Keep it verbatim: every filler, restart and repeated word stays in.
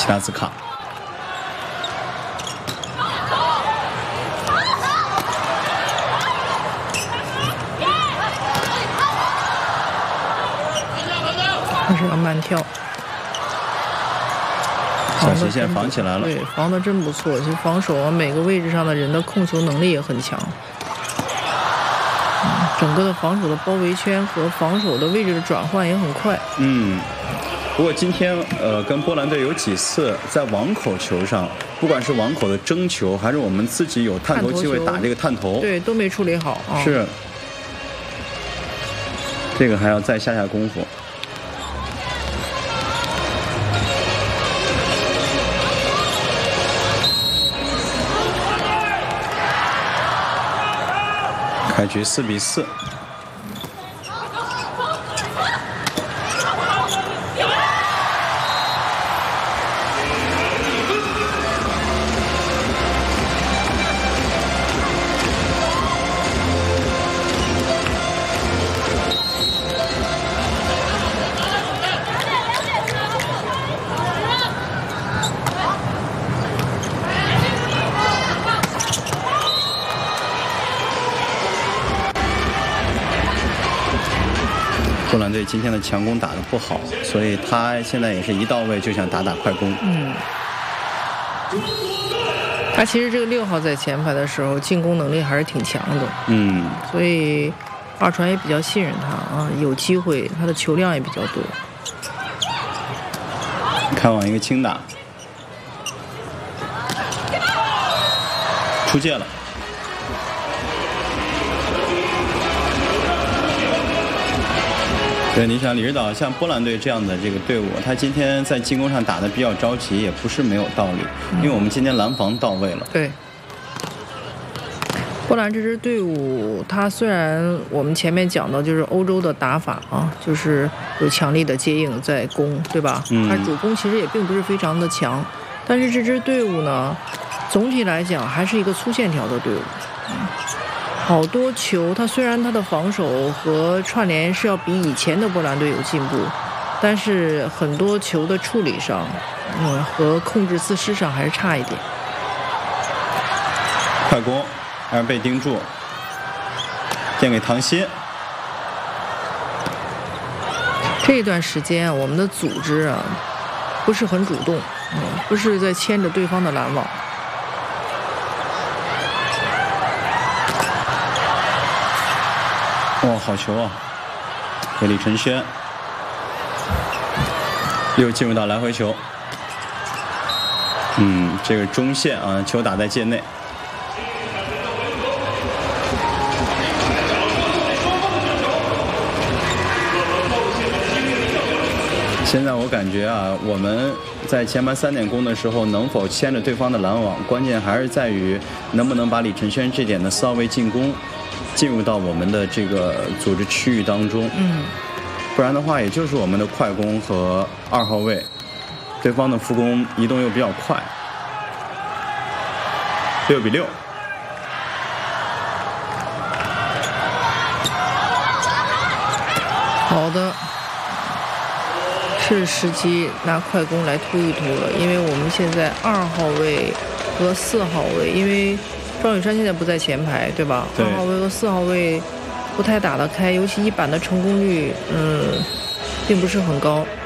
希拉兹卡。 开始要慢跳。 小斜线防起来了， 对，防的真不错。其实防守啊，每个位置上的人的控球能力也很强。嗯，整个的防守的包围圈和防守的位置的转换也很快。 嗯，不过今天呃，跟波兰队有几次在网口球上，不管是网口的争球，还是我们自己有探头机会打这个探头， 对，都没处理好啊。 是，这个还要再下下功夫。开局四比四。波兰队今天的强攻打得不好，所以他现在也是一到位就想打打快攻。 嗯，他其实这个六号在前排的时候进攻能力还是挺强的。 嗯， 所以二传也比较信任他啊，有机会他的球量也比较多。 开往一个轻打，出界了。对，你想李指导像波兰队这样的这个队伍，他今天在进攻上打得比较着急，也不是没有道理，因为我们今天拦防到位了。 对，波兰这支队伍，它虽然我们前面讲到就是欧洲的打法啊，就是有强力的接应在攻，对吧？ 嗯， 它主攻其实也并不是非常的强，但是这支队伍呢，总体来讲还是一个粗线条的队伍。嗯，好多球，他虽然他的防守和串联是要比以前的波兰队有进步，但是很多球的处理上，嗯，和控制姿势上还是差一点。 快攻，还是被盯住，垫给唐鑫。 这一段时间啊，我们的组织啊，不是很主动，嗯，不是在牵着对方的拦网。 哦，好球啊！给李承轩，又进入到来回球。嗯，这个中线啊，球打在界内。现在我感觉啊，我们在前排三点攻的时候，能否牵着对方的拦网，关键还是在于能不能把李承轩这点的骚位进攻进入到我们的这个组织区域当中。 嗯， 不然的话，也就是我们的快攻和二号位，对方的副攻移动又比较快。六比六。 好的。是时机拿快攻来突一突了，因为我们现在二号位和四号位，因为庄宇珊现在不在前排，对吧？ 对。 二号位和四号位不太打得开，尤其一板的成功率，嗯，并不是很高。